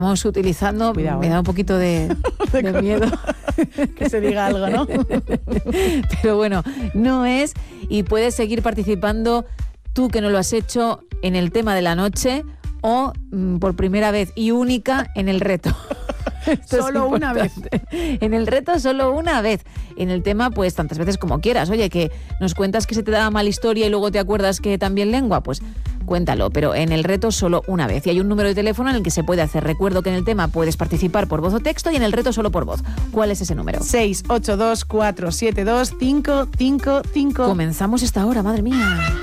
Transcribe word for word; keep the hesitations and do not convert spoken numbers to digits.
Estamos utilizando, Cuidado, me ¿eh? da un poquito de, de miedo. Que se diga algo, ¿no? Pero bueno, no es, y puedes seguir participando tú que no lo has hecho en el tema de la noche o mm, por primera vez y única en el reto. Esto es Solo una vez. En el reto solo una vez. En el tema, pues tantas veces como quieras. Oye, que nos cuentas que se te da mal historia y luego te acuerdas que también lengua, pues cuéntalo, pero en el reto solo una vez. Y hay un número de teléfono en el que se puede hacer. Recuerdo que en el tema puedes participar por voz o texto y en el reto solo por voz. ¿Cuál es ese número? seis ocho dos cuatro siete dos cinco cinco cinco. Comenzamos esta hora, madre mía.